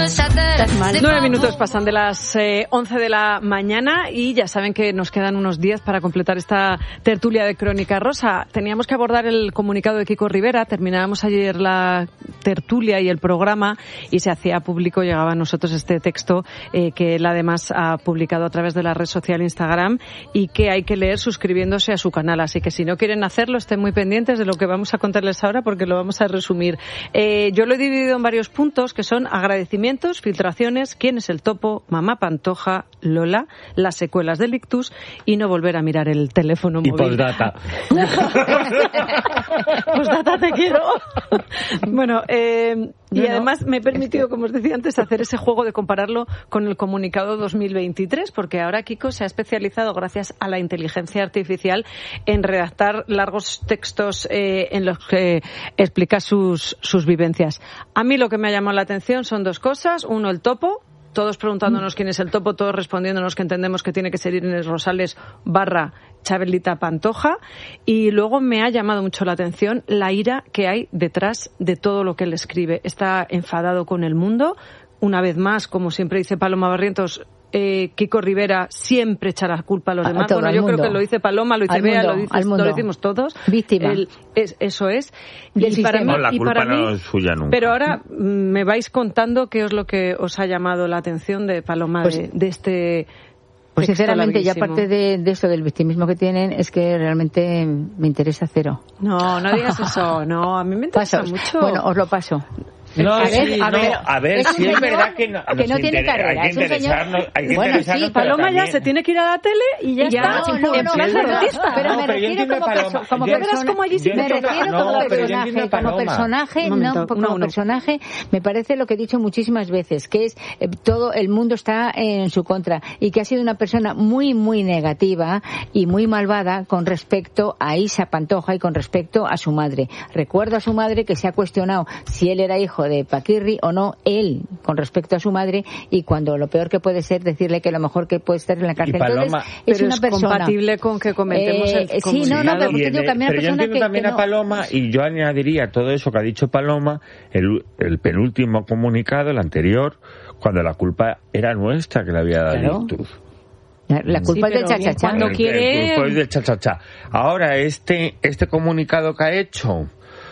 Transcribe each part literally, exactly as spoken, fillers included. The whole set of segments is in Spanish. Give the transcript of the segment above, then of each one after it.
Nueve minutos pasan de las eh, once de la mañana y ya saben que nos quedan unos días para completar esta tertulia de Crónica Rosa. Teníamos que abordar el comunicado de Kiko Rivera. Terminábamos ayer la tertulia y el programa y se hacía público, llegaba a nosotros este texto eh, que él además ha publicado a través de la red social Instagram y que hay que leer suscribiéndose a su canal. Así que si no quieren hacerlo, estén muy pendientes de lo que vamos a contarles ahora porque lo vamos a resumir. Eh, yo lo he dividido en varios puntos que son agradecimientos, filtraciones, quién es el topo, mamá Pantoja, Lola, las secuelas del ictus y no volver a mirar el teléfono móvil. Y postdata. Postdata te quiero. Bueno, eh, y no, además me he permitido, como os decía antes, hacer ese juego de compararlo con el comunicado dos mil veintitrés, porque ahora Kiko se ha especializado, gracias a la inteligencia artificial, en redactar largos textos eh, en los que explica sus, sus vivencias. A mí lo que me ha llamado la atención son dos cosas. Uno, el topo. Todos preguntándonos quién es el topo, todos respondiéndonos que entendemos que tiene que ser Inés Rosales barra Chabelita Pantoja. Y luego me ha llamado mucho la atención la ira que hay detrás de todo lo que él escribe. Está enfadado con el mundo. Una vez más, como siempre dice Paloma Barrientos, eh, Kiko Rivera siempre echa la culpa a los demás. A bueno, yo creo que lo dice Paloma, lo dice Bea, lo, dice, lo decimos todos. Víctima. El, es, eso es. Y para, mí, no, la y culpa para mí, no es suya nunca. Pero ahora me vais contando qué es lo que os ha llamado la atención de Paloma, pues, de, de este... Pues sinceramente, ya aparte de, de eso, del victimismo que tienen, es que realmente me interesa cero. No, no digas eso, no, a mí me interesa Pasos. mucho. Bueno, os lo paso. No, a ver, sí, a no, ver, a ver, es si es verdad que no, que no tiene carrera, hay que es un interesarnos, señor... hay que bueno, interesarnos, sí, Paloma también... ya se tiene que ir a la tele y ya, y ya está, no, no, en no, plan no, artista. pero no, me pero refiero como, Paloma, perso como yo, persona, como allí, me refiero no, como pero personaje, como personaje, momento, no, como no, no. personaje, me parece lo que he dicho muchísimas veces, que es eh, todo el mundo está en su contra y que ha sido una persona muy, muy negativa y muy malvada con respecto a Isa Pantoja y con respecto a su madre. Recuerdo a su madre que se ha cuestionado si él era hijo de Paquirri o no, él con respecto a su madre, y cuando lo peor que puede ser decirle que lo mejor que puede estar en la cárcel. Paloma, entonces es pero una es persona compatible con que comentemos eh, el sí, no, no, pero, y digo, el, que a mí una pero yo entiendo que, también que a no... Paloma, y yo añadiría todo eso que ha dicho Paloma, el, el penúltimo comunicado, el anterior, cuando la culpa era nuestra que le había dado Claro. el ictus. La, la culpa sí, es del chachachá. cuando El- quiere- el culpa es del chachachá. Ahora, este, este comunicado que ha hecho,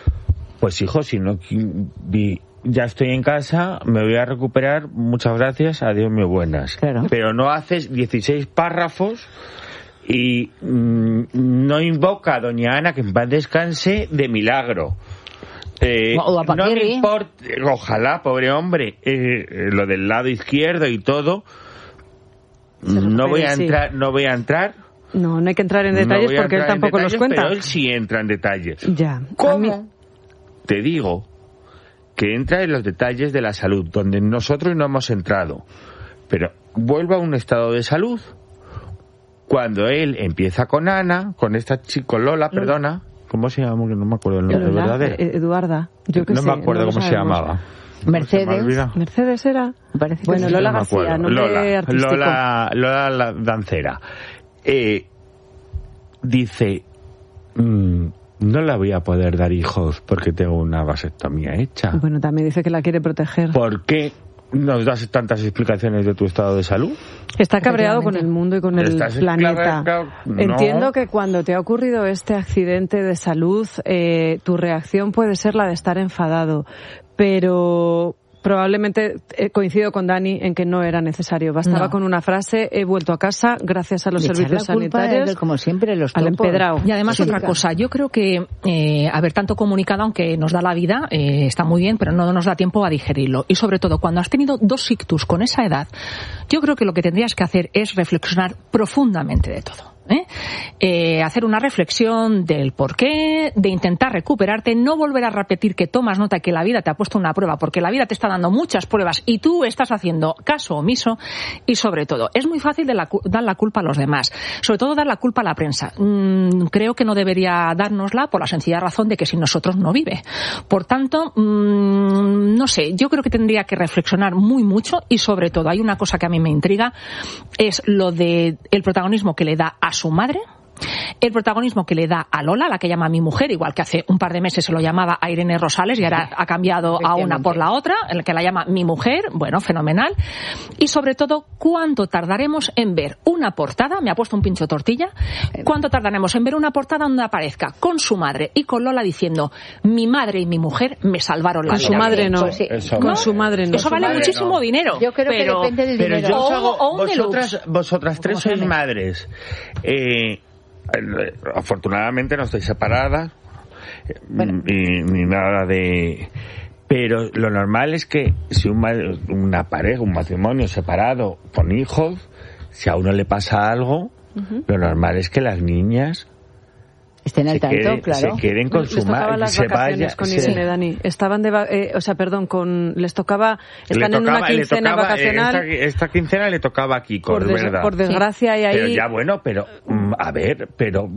pues hijo, si no vi, ya estoy en casa, me voy a recuperar, muchas gracias, adiós, muy buenas. Claro. Pero no haces dieciséis párrafos y mmm, no invoca a doña Ana, que en paz descanse, de milagro. Eh, O a no me Paquirri. importa, ojalá, pobre hombre, eh, eh, lo del lado izquierdo y todo, Se no voy a recupere, sí. entrar, no voy a entrar. No, no hay que entrar en no detalles voy a porque él entrar en tampoco los detalles, cuenta. Pero él sí entra en detalles. Ya. ¿Cómo? A mí- Te digo que entra en los detalles de la salud, donde nosotros no hemos entrado. Pero vuelve a un estado de salud cuando él empieza con Ana, con esta chica Lola, perdona, ¿cómo se llama? Que no me acuerdo el nombre Lola, verdadero. eh, Eduarda, yo qué no sé, me acuerdo no lo cómo se sabemos. llamaba. Mercedes. Se me olvida. Mercedes era. Me parece que Bueno, sí. Lola No me García, acuerdo. nombre Lola, artístico. Lola, Lola la dancera. Eh, dice, mm, no la voy a poder dar hijos porque tengo una vasectomía hecha. Bueno, también dice que la quiere proteger. ¿Por qué nos das tantas explicaciones de tu estado de salud? Está cabreado con el mundo y con el ¿Estás planeta. cabreado? No. Entiendo que cuando te ha ocurrido este accidente de salud, eh, tu reacción puede ser la de estar enfadado, pero probablemente eh, coincido con Dani en que no era necesario. Bastaba No. con una frase: he vuelto a casa gracias a los Y echar servicios la culpa sanitarios. de, como siempre, los al topos. empedrado. Y además Sí, otra claro. cosa, yo creo que, eh, a ver, tanto comunicado, aunque nos da la vida, eh, está muy bien, pero no nos da tiempo a digerirlo. Y sobre todo, cuando has tenido dos ictus con esa edad, yo creo que lo que tendrías que hacer es reflexionar profundamente de todo. ¿Eh? Eh, hacer una reflexión del porqué, de intentar recuperarte, no volver a repetir que tomas nota que la vida te ha puesto una prueba, porque la vida te está dando muchas pruebas y tú estás haciendo caso omiso. Y sobre todo, es muy fácil de la, dar la culpa a los demás, sobre todo dar la culpa a la prensa. Mm, creo que no debería dárnosla por la sencilla razón de que sin nosotros no vive. Por tanto, mmm, no sé, yo creo que tendría que reflexionar muy mucho y sobre todo hay una cosa que a mí me intriga, es lo de el protagonismo que le da a su madre El protagonismo que le da a Lola, la que llama mi mujer, igual que hace un par de meses se lo llamaba a Irene Rosales y ahora ha cambiado a una por la otra, el que la llama mi mujer, bueno, fenomenal. Y sobre todo, ¿cuánto tardaremos en ver una portada? Me ha puesto un pincho tortilla. ¿Cuánto tardaremos en ver una portada donde aparezca con su madre y con Lola diciendo mi madre y mi mujer me salvaron la con vida? Su madre no. Pues sí. Eso Con no. su madre no. Eso vale madre muchísimo no. dinero. Yo creo pero, que depende del Pero dinero. yo os hago, O- o un vosotras, deluxe. vosotras tres Como sois se llame. madres. Eh, afortunadamente no estáis separadas, Bueno. ni, ni nada de... Pero lo normal es que si un, ma- una pareja, un matrimonio separado con hijos, si a uno le pasa algo, uh-huh. lo normal es que las niñas estén al se, tanto, queden, claro. se queden con les su tocaba madre. las Se vacaciones vaya, con se- Irene, Dani. Estaban de, va- eh, o sea, perdón, con les tocaba, están le en una tocaba- le quincena tocaba, vacacional. eh, Esta, esta quincena le tocaba a Kiko, por, es des- verdad. por desgracia, y Pero ahí. ya bueno, pero mm, a ver, pero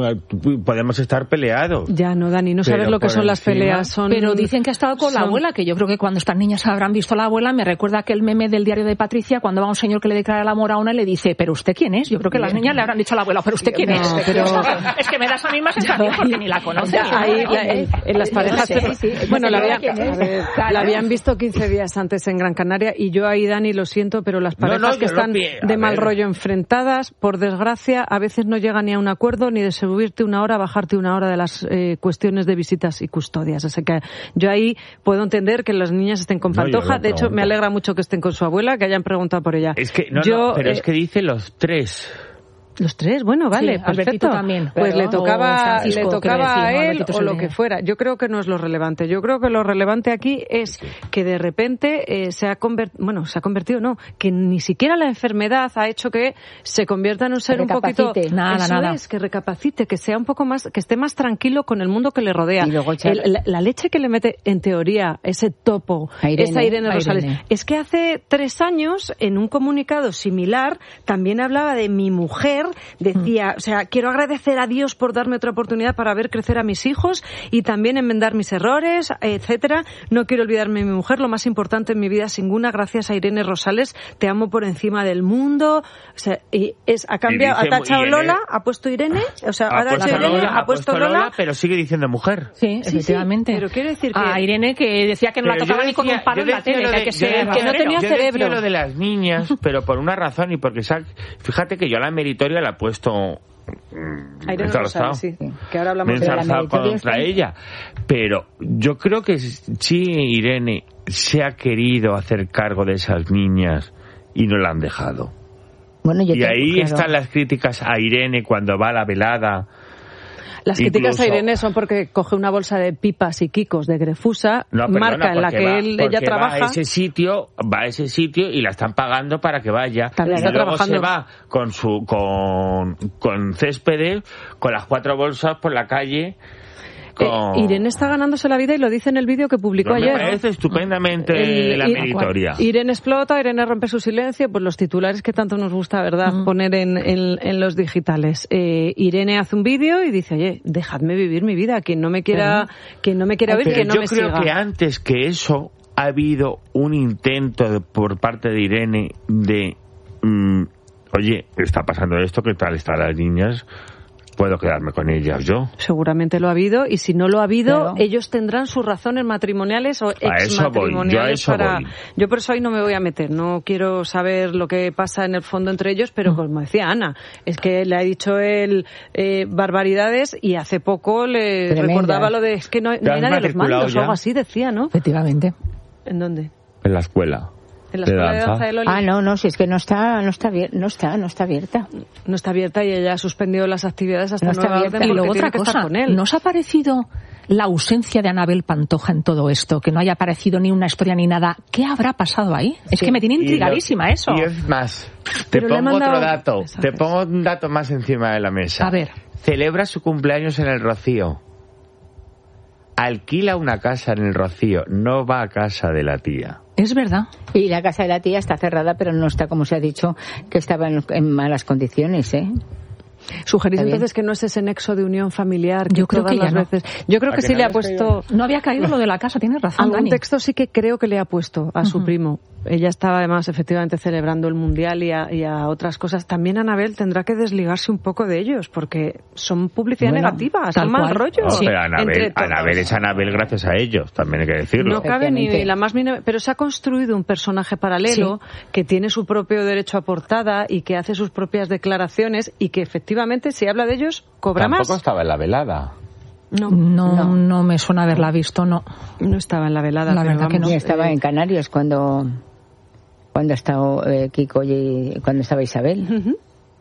mm, podemos estar peleados. Ya no, Dani, no sabes Pero lo que por son las encima- peleas. Son, Pero dicen que ha estado con la son- abuela, que yo creo que cuando estas niñas habrán visto a la abuela, me recuerda aquel meme del diario de Patricia, cuando va un señor que le declara el amor a una y le dice, ¿pero usted quién es? Yo creo que las niñas le habrán dicho a la abuela, ¿pero usted quién No, es? pero- Es que me da esa misma sensación porque ni la conoce. Ya, ni nada. ahí, la- en, en las parejas, Sí, pero- sí, sí. bueno, la, No sé habían, quién es. a ver, Claro. la habían visto quince días antes en Gran Canaria y yo ahí, Dani, lo siento, pero las No, parejas no, que yo lo están pi- a de mal ver. rollo enfrentadas, por desgracia, a veces no llegan ni a un acuerdo ni de subirte una hora, bajarte una hora de las eh, cuestiones de visitas y custodias. Así que yo ahí puedo entender que las niñas estén con No, yo Pantoja. lo De hecho, me pregunto. alegra mucho que estén con su abuela, que hayan preguntado por ella. Es que, no, yo, no, pero eh, es que dice los tres. Los tres, bueno, vale, Sí, Albertito perfecto. también, Pues claro. le tocaba, O Francisco, le tocaba quiero decir, a no, él Albertito es o el lo de- que fuera. Yo creo que no es lo relevante. Yo creo que lo relevante aquí es que de repente eh, se ha convertido, bueno, se ha convertido, no, que ni siquiera la enfermedad ha hecho que se convierta en un ser un poquito, Recapacite. Nada, eso nada. es, que recapacite, que sea un poco más, que esté más tranquilo con el mundo que le rodea. Y luego echar- El- la, la leche que le mete, en teoría, ese topo, A Irene, esa Irene a Rosales. Irene. Es que hace tres años, en un comunicado similar, también hablaba de mi mujer, decía, o sea, quiero agradecer a Dios por darme otra oportunidad para ver crecer a mis hijos y también enmendar mis errores, etcétera. No quiero olvidarme de mi mujer, lo más importante en mi vida, sin ninguna, gracias a Irene Rosales, te amo por encima del mundo. O sea, y es, ha cambiado, Y dice, ha tachado Irene- Lola, ha puesto Irene, o sea, ahora ha puesto hecho Irene, Lola, ha puesto Lola. pero sigue diciendo mujer. Sí, Sí, efectivamente. sí, pero quiero decir que- A Irene, que decía que no la Pero tocaba yo ni con decía- un palo yo en la decía tele, lo que hay de- que yo ser decía- que no tenía yo cerebro. decía lo de las niñas, pero por una razón y porque sa- fíjate que yo a la meritoria la he puesto mm, A Irene ensalzado. Rosales, sí, que ahora Me he hablamos de la ensalzado meritoria contra está- ella, pero yo creo que sí Irene se ha querido hacer cargo de esas niñas y no la han dejado. Bueno, yo Y tengo- ahí claro. están las críticas a Irene cuando va a la velada. Las críticas a Incluso- Irene son porque coge una bolsa de pipas y quicos de Grefusa, No, perdona, marca en la porque que va- él, ella porque trabaja. Va a ese sitio, va a ese sitio y la están pagando para que vaya. También y está luego trabajando. se va con su con con céspedes, con las cuatro bolsas por la calle. Con... Eh, Irene está ganándose la vida y lo dice en el vídeo que publicó No, me ayer. parece estupendamente El- la Ir- meritoria. Irene explota, Irene rompe su silencio, pues los titulares que tanto nos gusta, ¿verdad?, Mm. poner en, en, en los digitales. Eh, Irene hace un vídeo y dice, oye, dejadme vivir mi vida, quien no me quiera, quien no me quiera oír, Pero que no yo me creo siga. que antes que eso ha habido un intento de- por parte de Irene de mm, oye, está pasando esto, ¿qué tal están las niñas? Puedo quedarme con ellas yo. Seguramente lo ha habido, y si no lo ha habido, Claro. ellos tendrán sus razones matrimoniales o eso voy, yo a exmatrimoniales eso para... voy. Yo por eso ahí no me voy a meter, no quiero saber lo que pasa en el fondo entre ellos, pero como decía Ana, es que le ha dicho él eh, barbaridades y hace poco le Tremendas. recordaba lo de es que no, hay- ¿Te no has hay nadie a los matriculado mandos o ya? algo así, decía, ¿no? Efectivamente. ¿En dónde? En la escuela. En la de escuela de danza. danza de Loli. Ah, no, no, si es que no está, no está, abier- no está, no está abierta. No está abierta y ella ha suspendido las actividades hasta No está nueva abierta. orden Y porque luego tiene otra que estar cosa, con él. ¿nos ha parecido la ausencia de Anabel Pantoja en todo esto? Que no haya aparecido ni una historia ni nada. ¿Qué habrá pasado ahí? Es Sí. que me tiene Y lo- intrigadísima eso. Y es más, te Pero le he pongo mandado- otro dato, Eso te es. pongo un dato más encima de la mesa. A ver. Celebra su cumpleaños en el Rocío. Alquila una casa en el Rocío, no va a casa de la tía. Es verdad. Y la casa de la tía está cerrada, pero no está, como se ha dicho, que estaba en, en malas condiciones, ¿eh? Sugerís Está bien. entonces que no es ese nexo de unión familiar que Yo creo todas que ya las no. veces. Yo creo ¿A que que sí no le ha habías puesto No había caído lo de la casa, tienes razón, algún Dani. texto, sí que creo que le ha puesto a su primo. ella estaba además efectivamente celebrando el Mundial y a, y a otras cosas. También Anabel tendrá que desligarse un poco de ellos, porque son publicidad bueno, negativa, son mal rollo. No, sí. Pero Anabel, Anabel es Anabel gracias a ellos, también hay que decirlo. No cabe ni la más mínima, pero se ha construido un personaje paralelo sí. que tiene su propio derecho a portada y que hace sus propias declaraciones y que efectivamente si habla de ellos cobra Tampoco más. Tampoco estaba en la velada. No, no, no, no me suena haberla visto, no. No estaba en la velada. La verdad vamos, que no. Ni estaba en Canarias cuando cuando estaba eh, Kiko y cuando estaba Isabel. Uh-huh.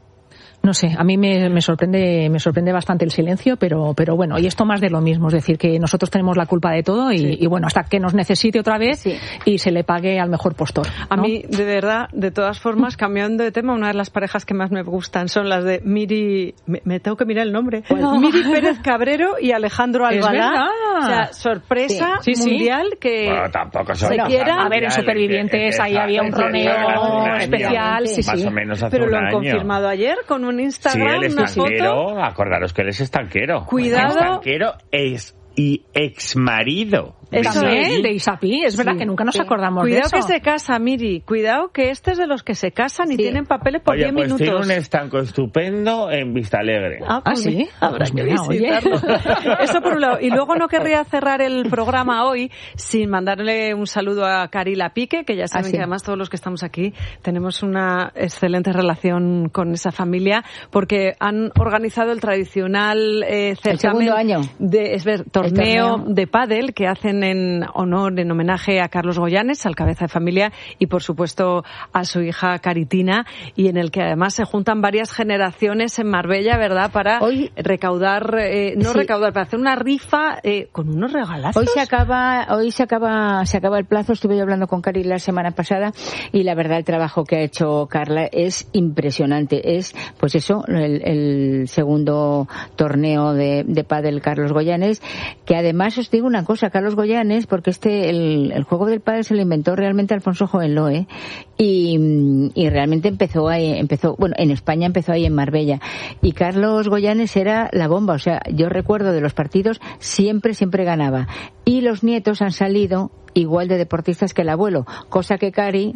No sé, a mí me, me sorprende me sorprende bastante el silencio, pero pero bueno, y esto más de lo mismo, es decir, que nosotros tenemos la culpa de todo y, sí. y bueno, hasta que nos necesite otra vez sí. y se le pague al mejor postor, ¿no? A mí, de verdad, de todas formas, cambiando de tema, una de las parejas que más me gustan son las de Miri, me, me tengo que mirar el nombre, no. Miri Pérez Cabrero y Alejandro Albalá. O sea, sorpresa sí. Sí, mundial sí. que bueno, tampoco se quiera. A ver, en Supervivientes ahí había un roneo especial, sí, sí. Más o menos hace Pero un lo han año. confirmado ayer con un Instagram, sí, él una estanquero, foto. Acordaros que él es estanquero. Cuidado. Estanquero es y exmarido. Eso es, de Isapi, es verdad sí. que nunca nos sí. acordamos Cuidado de eso. Cuidado que se casa, Miri, cuidado que este es de los que se casan y sí. tienen papeles por diez pues minutos. Tiene un estanco estupendo en Vista Alegre. Ah, pues ¿Ah sí? Habrá que visitarlo. Eso por un lado. Y luego no querría cerrar el programa hoy sin mandarle un saludo a Carila Pique, que ya saben ah, sí. que además todos los que estamos aquí tenemos una excelente relación con esa familia, porque han organizado el tradicional eh, certamen el año. de es ver, torneo, torneo de pádel que hacen en honor, en homenaje a Carlos Goyanes, al cabeza de familia, y por supuesto a su hija Caritina, y en el que además se juntan varias generaciones en Marbella, ¿verdad?, para hoy, recaudar, eh, no sí. recaudar, para hacer una rifa eh, con unos regalazos. Hoy se acaba, hoy se acaba, se acaba el plazo. Estuve yo hablando con Cari la semana pasada y la verdad el trabajo que ha hecho Carla es impresionante. Es, pues eso, el, el segundo torneo de, de pádel Carlos Goyanes, que además os digo una cosa, Carlos Goyanes, porque este el, el juego del pádel se lo inventó realmente Alfonso Jovenloe y, y realmente empezó ahí, empezó, bueno, en España empezó ahí en Marbella, y Carlos Goyanes era la bomba. O sea, yo recuerdo de los partidos siempre, siempre ganaba, y los nietos han salido igual de deportistas que el abuelo, cosa que Cari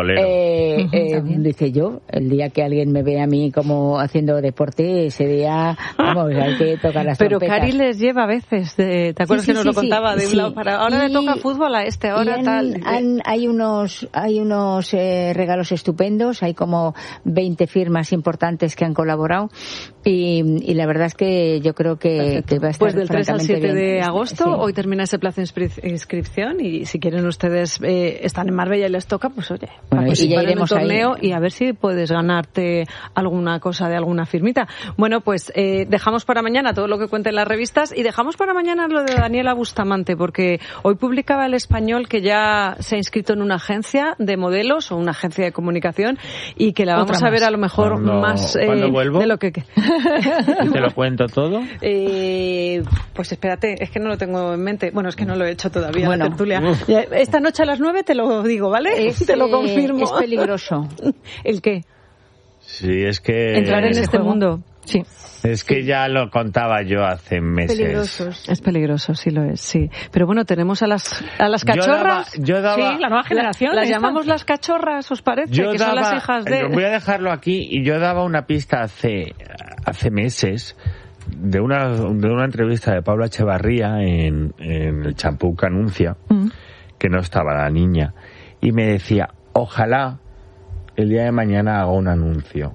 eh, eh, dice yo, el día que alguien me ve a mí como haciendo deporte, ese día, vamos, hay que tocar las Pero trompetas. Cari les lleva a veces, de, ¿te acuerdas sí, sí, que nos sí, lo contaba? Sí, de un sí. lado para ahora y, le toca fútbol, a este ahora han, tal. Han, hay unos, hay unos eh, regalos estupendos, hay como veinte firmas importantes que han colaborado y, y la verdad es que yo creo que, que va a estar pues del tres al siete bien. De agosto, sí. Hoy termina ese plazo de inscripción y si quieren ustedes eh, están en Marbella y les toca, pues oye, bueno, y ya iremos en el torneo ahí. Y a ver si puedes ganarte alguna cosa de alguna firmita. Bueno, pues eh, dejamos para mañana todo lo que cuenten las revistas y dejamos para mañana lo de Daniela Bustamante, porque hoy publicaba El Español que ya se ha inscrito en una agencia de modelos o una agencia de comunicación y que la vamos Otra a ver más. A lo mejor cuando, más eh, ¿cuándo vuelvo? De lo que... ¿Te lo cuento todo? Eh, pues espérate, es que no lo tengo en mente. Bueno, es que no lo he hecho todavía, bueno, la tertulia. Uf. Esta noche a las nueve te lo digo, ¿vale? Es, te lo confirmo. Es peligroso. ¿El qué? Sí, es que... Entrar en este juego? Mundo. Sí. Es que sí. Ya lo contaba yo hace meses. Peligrosos. Es peligroso, sí lo es, sí. Pero bueno, tenemos a las a las cachorras. Yo daba, yo daba, sí, la nueva generación. La, las llamamos las cachorras, ¿os parece? Yo que daba, son las hijas de... Voy a dejarlo aquí y yo daba una pista hace, hace meses de una, de una entrevista de Pablo Echevarría en, en el Champú que anuncia, mm. que no estaba la niña, y me decía, ojalá el día de mañana haga un anuncio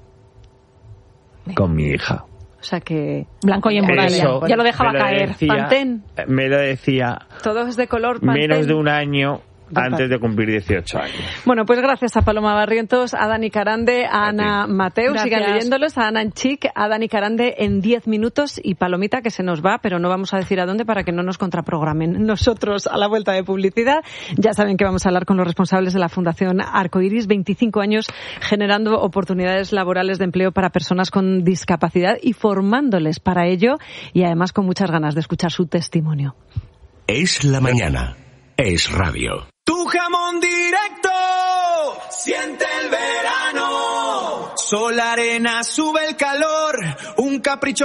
con mi hija. O sea que... Blanco y en muralla. Ya lo dejaba me lo caer. Decía, Pantén. Me lo decía... Todo es de color Pantén. Menos de un año... antes de cumplir dieciocho años. Bueno, pues gracias a Paloma Barrientos, a Dani Carande, a Ana Mateu, gracias. Sigan leyéndolos, a Ana Chic, a Dani Carande en diez minutos y Palomita que se nos va, pero no vamos a decir a dónde para que no nos contraprogramen nosotros a la vuelta de publicidad. Ya saben que vamos a hablar con los responsables de la Fundación Arcoiris, veinticinco años generando oportunidades laborales de empleo para personas con discapacidad y formándoles para ello y además con muchas ganas de escuchar su testimonio. Es la mañana. Es radio. Tu jamón directo, siente el verano. Sol, arena, sube el calor, un capricho